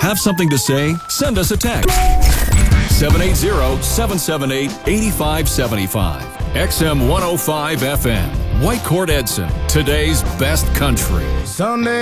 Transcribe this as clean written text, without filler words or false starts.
Have something to say? Send us a text. 780-778-8575. XM 105 FM. White Court Edson. Today's best country. Someday